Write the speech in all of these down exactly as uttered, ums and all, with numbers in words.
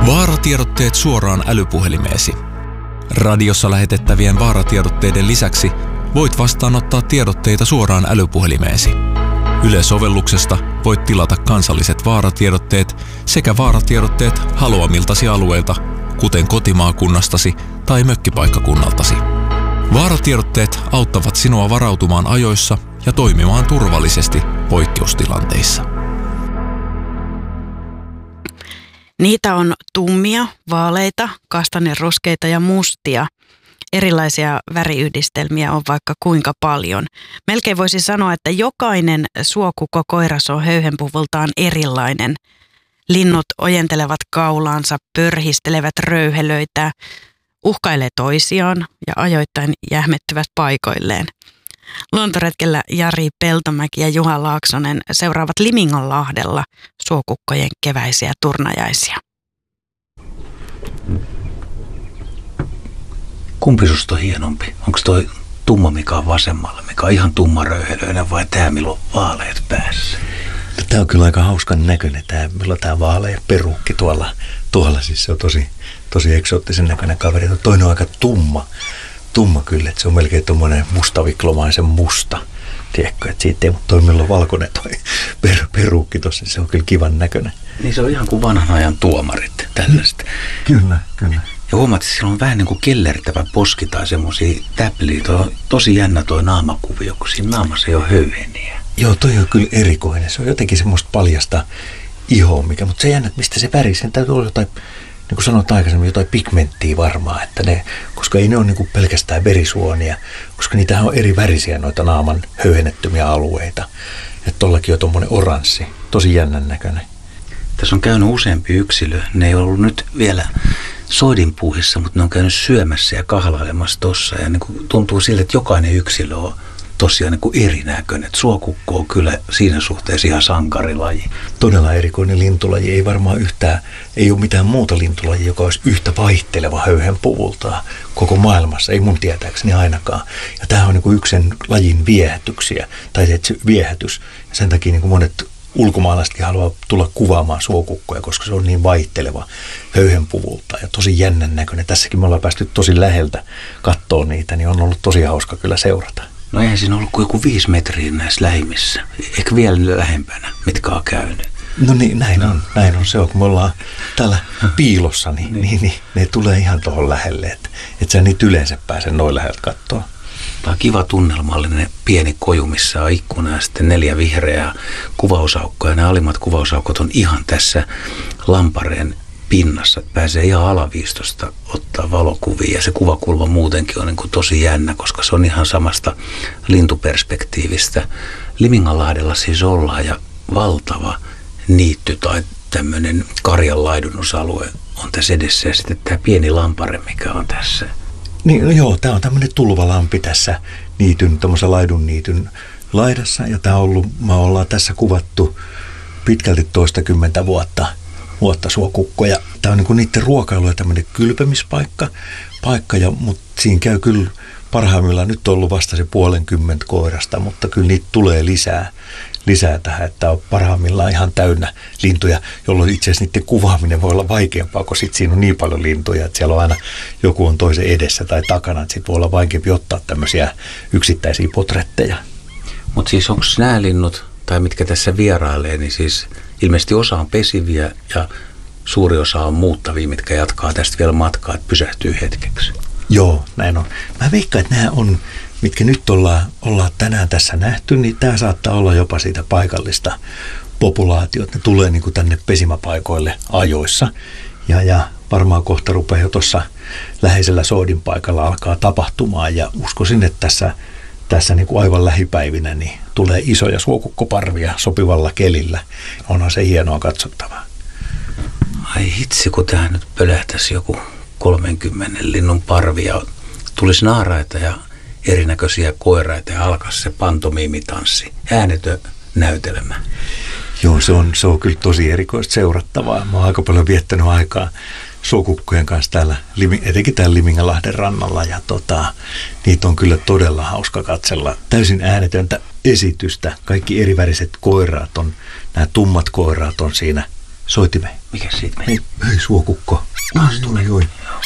Vaaratiedotteet suoraan älypuhelimeesi. Radiossa lähetettävien vaaratiedotteiden lisäksi voit vastaanottaa tiedotteita suoraan älypuhelimeesi. Yle-sovelluksesta voit tilata kansalliset vaaratiedotteet sekä vaaratiedotteet haluamiltasi alueilta, kuten kotimaakunnastasi tai mökkipaikkakunnaltasi. Vaaratiedotteet auttavat sinua varautumaan ajoissa ja toimimaan turvallisesti poikkeustilanteissa. Niitä on tummia, vaaleita, kastanjeruskeita ja mustia. Erilaisia väriyhdistelmiä on vaikka kuinka paljon. Melkein voisi sanoa, että jokainen suokukko-koiras on höyhenpuvultaan erilainen. Linnut ojentelevat kaulaansa, pörhistelevät röyhelöitä, uhkailee toisiaan ja ajoittain jähmettyvät paikoilleen. Luontoretkellä Jari Peltomäki ja Juha Laaksonen seuraavat Liminganlahdella suokukkojen keväisiä turnajaisia. Kumpi susta on hienompi? Onko toi tumma, mikä on vasemmalla, mikä on ihan tumma röyhelöinen, vai tää, millä on vaaleat päässä? Tämä on kyllä aika hauskan näköinen, tämä, millä on tämä vaalea perukki tuolla. Tuolla siis se on tosi, tosi eksoottisen näköinen kaveri. Toinen on aika tumma, tumma kyllä, että se on melkein tuommoinen mustaviklomaisen musta. Tiedätkö, että siitä ei, mutta toi millä on valkoinen toi per, perukki tuossa, se on kyllä kivan näköinen. Niin se on ihan kuin vanhan ajan tuomarit, tällaista. Kyllä, kyllä. Ja huomaat, että sillä on vähän niin kuin kellertävä poski tai semmoisia täpliä. Tuo on tosi jännä toi naamakuvio, kun siinä naamassa ei ole höyheniä. Joo, toi on kyllä erikoinen. Se on jotenkin semmoista paljasta ihoa, mikä, mutta se jännä, että mistä se väri, sen täytyy olla jotain, niin kuin sanoit aikaisemmin, jotain pigmenttiä varmaan, että ne, koska ei ne ole niin kuin pelkästään verisuonia, koska niitähän on eri värisiä noita naaman höyhennettymiä alueita. Että tollakin on tommoinen oranssi, tosi jännän näköinen. Tässä on käynyt useampi yksilö. Ne ei ollut nyt vielä soidinpuuhissa, mutta ne on käynyt syömässä ja kahlailemassa tossa. Ja niin kuin tuntuu siltä, että jokainen yksilö on tosiaan niin kuin erinäköinen. Että suokukko on kyllä siinä suhteessa ihan sankarilaji. Todella erikoinen lintulaji. Ei varmaan yhtään, ei ole mitään muuta lintulajia, joka olisi yhtä vaihteleva höyhenpuvultaan koko maailmassa. Ei mun tietääkseni ainakaan. Ja tämä on niin kuin yksi sen lajin viehätyksiä, tai se viehätys. Ja sen takia niin kuin monet ulkomaalaisetkin haluaa tulla kuvaamaan suokukkoja, koska se on niin vaihteleva höyhenpuvulta ja tosi jännän näköinen. Tässäkin me ollaan päästy tosi läheltä katsoa niitä, niin on ollut tosi hauska kyllä seurata. No eihän siinä ollut kuin joku viisi metriä näissä lähimissä. Ehkä vielä lähempänä, mitkä on käynyt. No niin, näin on. Näin on se on, kun me ollaan täällä piilossa, niin, niin. Niin, niin ne tulee ihan tuohon lähelle, että et sä niitä yleensä pääse noin läheltä katsoa. Tämä on kiva tunnelmallinen pieni koju, missä on ikkuna ja sitten neljä vihreää kuvausaukkoa. Ja nämä alimmat kuvausaukot on ihan tässä lampareen pinnassa. Pääsee ihan alaviistosta ottaa valokuvia ja se kuvakulma muutenkin on niin kuin tosi jännä, koska se on ihan samasta lintuperspektiivistä. Liminganlahdella siis ollaan ja valtava niitty tai tämmöinen karjan laidunusalue on tässä edessä ja sitten tämä pieni lampare, mikä on tässä. Niin, no joo, tämä on tämmöinen tulvalampi tässä niityn, tämmöisen laidun niityn laidassa. Ja tämä on ollut, me ollaan tässä kuvattu pitkälti toistakymmentä vuotta, vuotta suokukkoja. Tämä on niin kuin niiden ruokailu ja tämmöinen kylpemispaikka, paikka, ja, mutta siinä käy kyllä parhaimmillaan, nyt on ollut vasta se puolenkymmentä koirasta, mutta kyllä niitä tulee lisää, lisää tähän, että on parhaimmillaan ihan täynnä lintuja, jolloin itse asiassa niiden kuvaaminen voi olla vaikeampaa, kun sit siinä on niin paljon lintuja, että siellä on aina joku on toisen edessä tai takana, että sit voi olla vaikeampi ottaa tämmöisiä yksittäisiä potretteja. Mutta siis onko nämä linnut, tai mitkä tässä vierailee, niin siis ilmeisesti osa on pesiviä ja suuri osa on muuttavia, mitkä jatkaa tästä vielä matkaa, että pysähtyy hetkeksi. Joo, näin on. Mä veikkaan, että nämä on, mitkä nyt ollaan, ollaan tänään tässä nähty, niin tämä saattaa olla jopa siitä paikallista populaatiota. Ne tulee niin kuin tänne pesimäpaikoille ajoissa. Ja, ja varmaan kohta rupeaa jo tuossa läheisellä soodin paikalla alkaa tapahtumaan. Ja uskoisin, että tässä, tässä niin kuin aivan lähipäivinä niin tulee isoja suokukkoparvia sopivalla kelillä. Onhan se hienoa katsottavaa. Ai hitsi, kun tähän nyt pölähtäisi joku kolmenkymmenen linnun parvi ja tulisi naaraita ja erinäköisiä koiraita ja alkaisi se pantomiimitanssi, äänetön näytelmä. Joo, se on, se on kyllä tosi erikoista seurattavaa. Mä oon aika paljon viettänyt aikaa suokukkojen kanssa täällä, etenkin täällä Liminganlahden rannalla ja tota, niitä on kyllä todella hauska katsella. Täysin äänetöntä esitystä. Kaikki eriväriset koiraat on, nämä tummat koiraat on siinä soitimeen. Mikä siitä meni? Ei, ei suokukko. Ah, se tuli. Joo.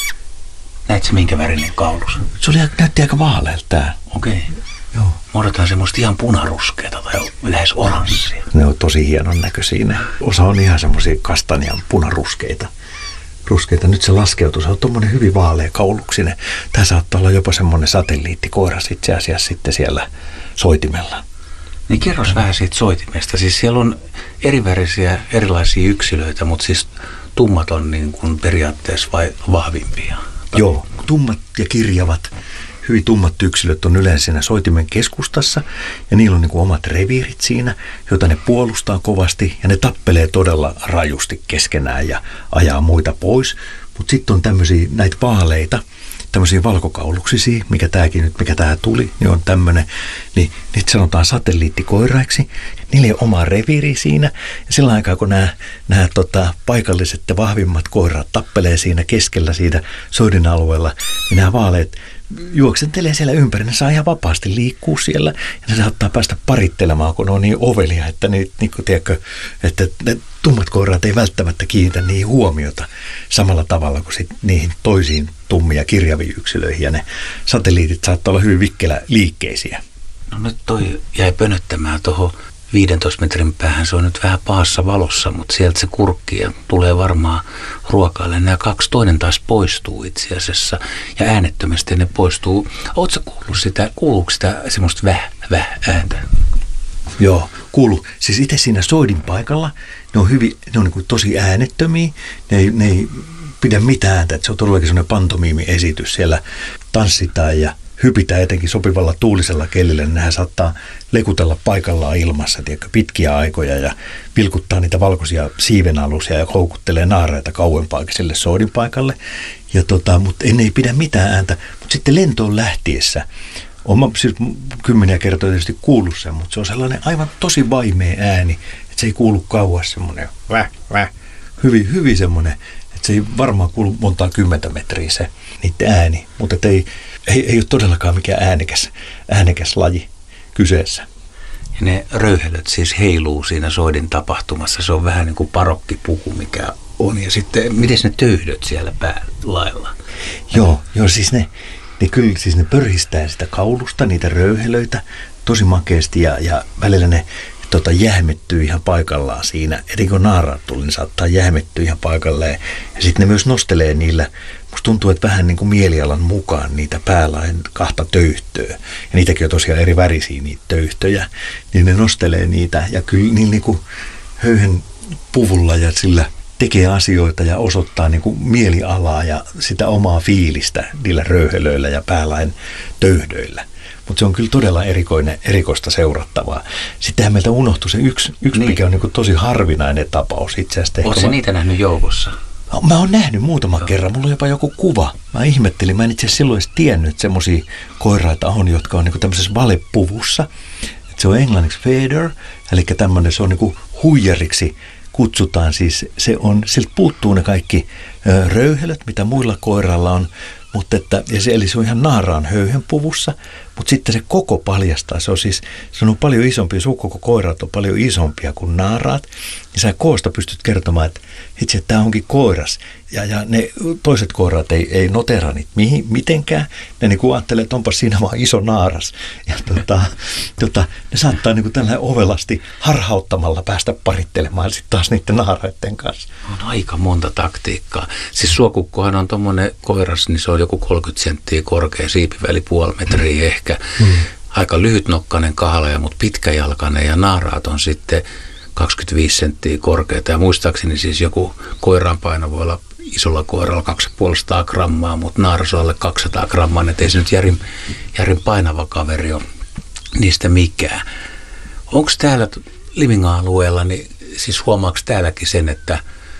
Näit se minkä värinen kaulus? Se oli, näytti aika vaaleelta tää. Okei. Okay. Joo. Me odotetaan semmoista ihan punaruskeita tai lähes oranssia. Ne on tosi hienon näköisiä. Osa on ihan semmoisia kastanian punaruskeita. Ruskeita. Nyt se laskeutuu. Se on tommonen hyvin vaalea kauluksinen. Tää saattaa olla jopa semmonen satelliittikoiras itse asiassa sitten siellä soitimella. Niin kerros ja. vähän siitä soitimesta. Siis siellä on erivärisiä erilaisia yksilöitä, mutta siis tummat on niin kuin periaatteessa vai vahvimpia? Tai... Joo, tummat ja kirjavat, hyvin tummat yksilöt on yleensä siinä soitimen keskustassa ja niillä on niin kuin omat reviirit siinä, joita ne puolustaa kovasti ja ne tappelee todella rajusti keskenään ja ajaa muita pois. Mutta sitten on tämmöisiä näitä vaaleita, tämmöisiä valkokauluksisia, mikä tämäkin nyt, mikä tää tuli, niin on tämmöinen, niin niitä sanotaan satelliittikoiraiksi. Niillä ei ole omaa reviiriä siinä. Ja sillä aikaa, kun nämä, nämä tota, paikalliset ja vahvimmat koirat tappelee siinä keskellä siitä soidin alueella, niin nämä vaaleet juoksentelee siellä ympäri. Ne saa ihan vapaasti liikkua siellä ja ne saattaa päästä parittelemaan, kun ne on niin ovelia, että, ne, niin kuin, tiedätkö, että ne tummat koirat ei välttämättä kiinnitä niihin huomiota samalla tavalla kuin sit niihin toisiin tummia kirjaviin yksilöihin. Ja ne satelliitit saattaa olla hyvin vikkelä liikkeisiä. No nyt toi jäi pönöttämään tuohon viidentoista metrin päähän. Se on nyt vähän pahassa valossa, mutta sieltä se kurkki ja tulee varmaan ruokaille. Nämä kaksi toinen taas poistuu itse asiassa ja äänettömästi ne poistuu. Ootko kuullut sitä, kuuluuko sitä semmoista väh, väh ääntä? Joo, kuuluu. Siis itse siinä soidin paikalla ne on, hyvin, ne on niin kuin tosi äänettömiä. Ne ei, ne ei pidä mitään ääntä. Että se on todellakin semmoinen pantomiimi-esitys. Siellä tanssitaan ja hypitään etenkin sopivalla tuulisella kelillä, niin nehän saattaa lekutella paikallaan ilmassa tiedätkö, pitkiä aikoja ja vilkuttaa niitä valkoisia siivenalusia ja houkuttelee naaraita kauempaakin sille soidin paikalle. Ja tota, mutta en ei pidä mitään ääntä. Mutta sitten lentoon lähtiessä, olen siis kymmeniä kertoja tietysti kuullut sen, mutta se on sellainen aivan tosi vaimea ääni, että se ei kuulu kauas semmoinen väh, väh, hyvin, hyvin semmoinen, että se ei varmaan kuulu montaa kymmentä metriä se niiden ääni, mutta ei Ei, ei ole todellakaan mikään äänekäs, äänekäs laji kyseessä. Ja ne röyhelöt siis heiluu siinä soidin tapahtumassa. Se on vähän niin kuin parokkipuku, mikä on. Ja sitten, miten ne töyhdöt siellä päälailla? Joo, joo siis, ne, ne kyllä siis ne pörhistää sitä kaulusta, niitä röyhelöitä tosi makeasti ja, ja välillä ne tota, jähmettyy ihan paikallaan siinä. Etenkin kun naaraat tuli, niin saattaa jähmettyä ihan paikalleen. Ja sitten ne myös nostelee niillä. Musta tuntuu, että vähän niin kuin mielialan mukaan niitä päälain kahta töyhtöä. Ja niitäkin on tosiaan eri värisiä niitä töyhtöjä. Niin ne nostelee niitä ja kyllä niin, niin kuin höyhen puvulla ja sillä tekee asioita ja osoittaa niin kuin mielialaa ja sitä omaa fiilistä niillä röyhelöillä ja päälain töyhdöillä. Mutta se on kyllä todella erikoinen, erikoista seurattavaa. Sittenhän meiltä unohtui se yksi, yksi niin. mikä on niin kuin tosi harvinainen tapaus itse asiassa. Oletko va- niitä nähnyt joukossa? Mä oon nähnyt muutaman Joo. kerran. Mulla on jopa joku kuva. Mä ihmettelin. Mä en itse asiassa silloin edes tiennyt, että semmosia koiraita on, jotka on niinku tämmöisessä valepuvussa. Et se on englanniksi feather, eli tämmöinen, se on niinku huijariksi kutsutaan. Siis se on, siltä puuttuu ne kaikki ö, röyhelöt, mitä muilla koiralla on. Mutta että, ja se, eli se on ihan naaraan höyhenpuvussa, mutta sitten se koko paljastaa. Se on siis, se on paljon isompi, sukkokoirat on paljon isompia kuin naaraat. Ja sä koosta pystyt kertomaan, että itse että tämä onkin koiras. Ja, ja ne toiset koirat ei, ei notera niitä mihin, mitenkään. Ne niin kuin ajattelee, että onpa siinä vaan iso naaras. Ja tota, tota, ne saattaa niin kuin tällä ovelasti harhauttamalla päästä parittelemaan sitten taas niiden naaraiden kanssa. On aika monta taktiikkaa. Siis suokukkohan on tommoinen koiras, niin se on joku kolmekymmentä senttiä korkea, siipiväli puoli metriä ehkä. Hmm. Aika lyhytnokkainen kahlaja, mutta pitkäjalkainen ja naaraat on sitten kaksikymmentäviisi senttiä korkeata. Ja muistaakseni siis joku koiraan paino voi olla isolla koiralla kaksisataaviisikymmentä grammaa, mutta naaras on alle kaksisataa grammaa. Että ei se nyt järin, järin painava kaveri ole niistä mikään. Onko täällä Liminga-alueella, niin siis huomaako täälläkin sen, että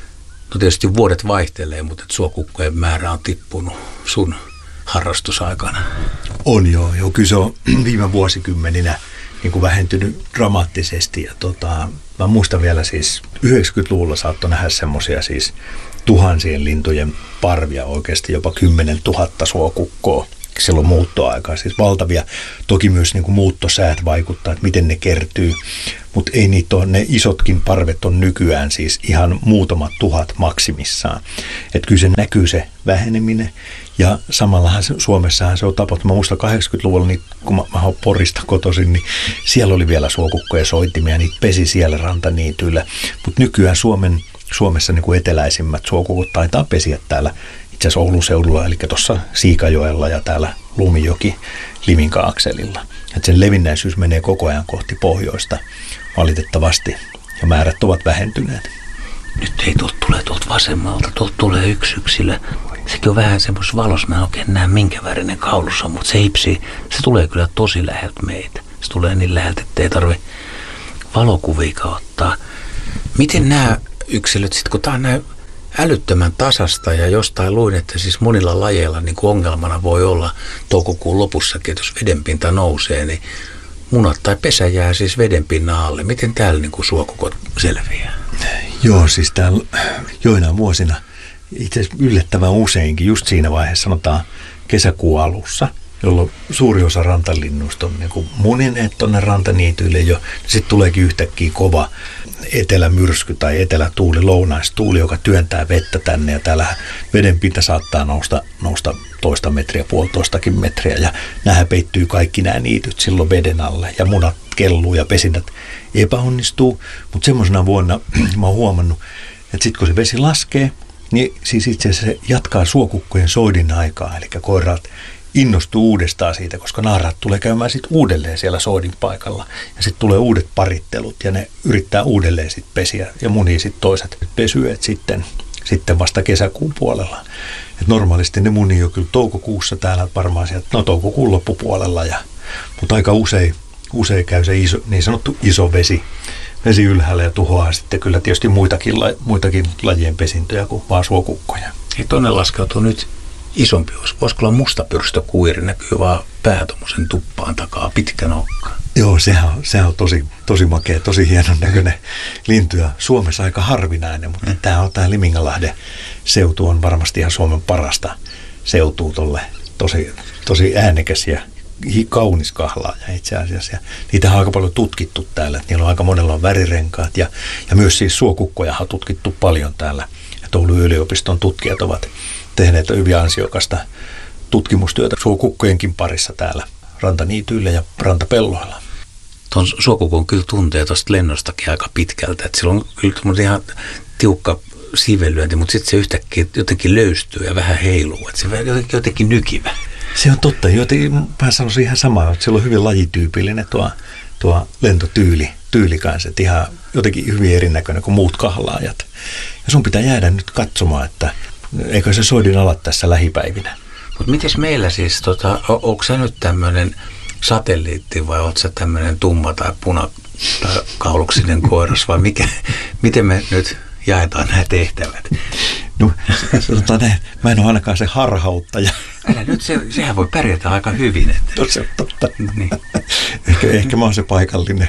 no tietysti vuodet vaihtelee, mutta että suokukkojen määrä on tippunut sun harrastusaikana? On joo, joo kyllä se on viime vuosikymmeninä niin kuin vähentynyt dramaattisesti. Ja tota, mä muistan vielä siis yhdeksänkymmentäluvulla saattoi nähdä semmoisia siis tuhansien lintujen parvia, oikeasti jopa kymmenen tuhatta suokukkoa silloin muuttoaikaa, siis valtavia. Toki myös niin kuin muuttosäät vaikuttaa, että miten ne kertyy, mutta ei niitä ole, ne isotkin parvet on nykyään siis ihan muutamat tuhat maksimissaan. Että kyllä se näkyy se väheneminen ja samallahan se, Suomessahan se on tapahtunut. Mä muistan kahdeksankymmentäluvulla, niin, kun mä, mä oon Porista kotoisin, niin siellä oli vielä suokukkoja soittimia, niitä pesi siellä rantaniityillä, mutta nykyään Suomen, Suomessa niin kuin eteläisimmät suokukot taitaa pesiä täällä itse asiassa Oulun seudulla, eli tuossa Siikajoella ja täällä Lumijoki Liminka-akselilla. Että sen levinnäisyys menee koko ajan kohti pohjoista valitettavasti ja määrät ovat vähentyneet. Nyt ei tuolta tule tuolta vasemmalta, tuolta tulee yksi yksilö. Sekin on vähän semmoisessa valossa, mä en oikein näe minkä värinen kaulussa, mutta se hipsii, se tulee kyllä tosi läheltä meitä. Se tulee niin läheltä, ettei tarvi valokuvia ottaa. Miten nämä yksilöt, sit kun tää on näin älyttömän tasasta ja jostain luin, että siis monilla lajeilla niin kuin ongelmana voi olla toukokuun lopussakin, että jos vedenpinta nousee, niin munat tai pesä jää siis vedenpinnan alle. Miten täällä niin kuin suokukot selviää? Joo, siis täällä joinain vuosina itse asiassa yllättävän useinkin just siinä vaiheessa, sanotaan kesäkuun alussa, jolloin suuri osa rantalinnuista on niin kuin munineet tuonne rantaniityille jo. Sitten tuleekin yhtäkkiä kova etelämyrsky tai etelätuuli, lounaistuuli, joka työntää vettä tänne ja täällä vedenpinta saattaa nousta, nousta toista metriä, puolitoistakin metriä ja nämähän peittyy kaikki nämä niityt silloin veden alle ja munat kelluu ja pesinnät epäonnistuu, mutta semmoisena vuonna mä oon huomannut, että sitten kun se vesi laskee, niin siis itse asiassa se jatkaa suokukkojen soidin aikaa, eli koiraat innostuu uudestaan siitä, koska naaraat tulee käymään sitten uudelleen siellä soidin paikalla. Ja sitten tulee uudet parittelut ja ne yrittää uudelleen sitten pesiä ja munii sitten toiset pesyet sitten, sitten vasta kesäkuun puolella. Et normaalisti ne munii jo kyllä toukokuussa täällä varmaan sieltä, no toukokuun loppupuolella. Ja, mutta aika usein, usein käy se iso, niin sanottu iso vesi, vesi ylhäällä ja tuhoaa sitten kyllä tietysti muitakin, muitakin lajien pesintöjä kuin vaan suokukkoja. Ei tuonne laskeutuu nyt isompi olisi. Voisiko olla mustapyrstökuiri, näkyy vaan pää tommosen tuppaan takaa, pitkä nokka. Joo, sehän on, sehän on tosi, tosi makea, tosi hienon näköinen lintu ja Suomessa aika harvinainen, mutta mm. tämä on tämä Liminganlahden seutu on varmasti ihan Suomen parasta seutua tolle, tosi, tosi äänekäs ja kaunis kahlaaja itse asiassa. Ja niitä on aika paljon tutkittu täällä, että niillä on aika monella on värirenkaat ja, ja myös siis suokukkoja on tutkittu paljon täällä. Ja Oulun yliopiston tutkijat ovat tehneet hyvin ansiokasta tutkimustyötä suokukkojenkin parissa täällä rantaniityillä ja rantapelloilla. Tuon suokukon kyllä tuntee tuosta lennostakin aika pitkältä, että sillä on kyllä ihan tiukka sivellyönti, mutta sitten se yhtäkkiä jotenkin löystyy ja vähän heiluu, että se jotenkin, jotenkin nykivä. Se on totta, joten mä sanoisin ihan samaa, että sillä on hyvin lajityypillinen tuo, tuo lentotyyli tyyli kanssa, että ihan jotenkin hyvin erinäköinen kuin muut kahlaajat. Ja sun pitää jäädä nyt katsomaan, että eikö se soidin ala tässä lähipäivinä. Mutta mites meillä siis, tota, onko sä nyt tämmöinen satelliitti vai ootko sä tämmöinen tumma tai puna tai kauluksinen koiras vai mikä, miten me nyt jaetaan nämä tehtävät? No, sanotaan näin, mä en ole ainakaan se harhauttaja. Älä nyt, se, sehän voi pärjätä aika hyvin. Että. No se on totta. Niin. ehkä, ehkä mä oon se paikallinen,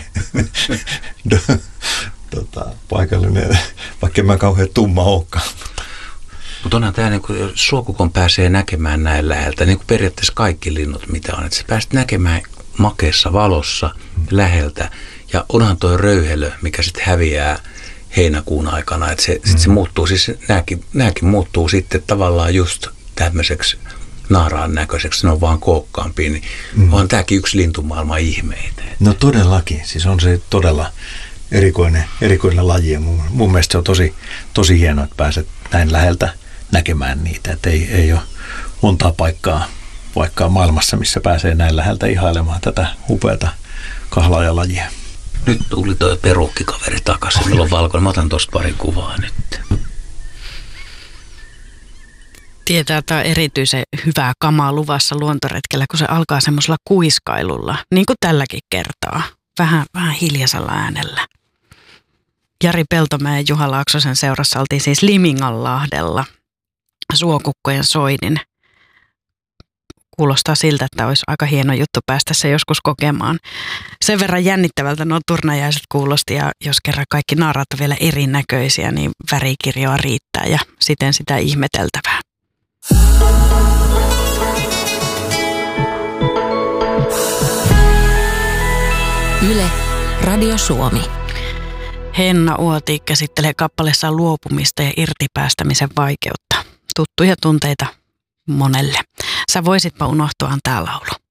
tota, paikallinen, vaikka en mä kauhean tumma olekaan. Mutta onhan tämä, niin kun suokukon pääsee näkemään näin läheltä, niin kuin periaatteessa kaikki linnut mitä on, että sä pääset näkemään makeassa valossa läheltä. Ja onhan toi röyhelö, mikä sitten häviää heinäkuun aikana, että se, mm. sit se muuttuu, siis nääkin, nääkin muuttuu sitten tavallaan just tämmöiseksi naaraan näköiseksi, ne on vaan kookkaampia, niin mm. on tämäkin yksi lintumaailman ihmeitä. No todellakin, siis on se todella erikoinen, erikoinen laji ja mun, mun mielestä se on tosi, tosi hienoa, että pääset näin läheltä näkemään niitä, että ei, ei ole montaa paikkaa, paikkaa maailmassa, missä pääsee näin läheltä ihailemaan tätä upeata kahlaajalajia. Nyt tuli toi perukkikaveri takaisin, oh, meillä on valkoinen. Mä otan tuosta pari kuvaa nyt. Tietää, että on erityisen hyvää kamaa luvassa luontoretkellä, kun se alkaa semmoisella kuiskailulla, niin kuin tälläkin kertaa. Vähän, vähän hiljaisella äänellä. Jari Peltomäen ja Juha Laaksosen seurassa oltiin siis Liminganlahdella suokukkojen soidin. Kuulostaa siltä, että olisi aika hieno juttu päästä se joskus kokemaan. Sen verran jännittävältä nuo turnajaiset kuulosti ja jos kerran kaikki naaraat on vielä erinäköisiä, niin värikirjoa riittää ja siten sitä ihmeteltävää. Radio Suomi. Henna Uoti käsittelee kappaleessaan luopumista ja irtipäästämisen vaikeutta. Tuttuja tunteita monelle. Sä voisitpa unohtua on tää laulu.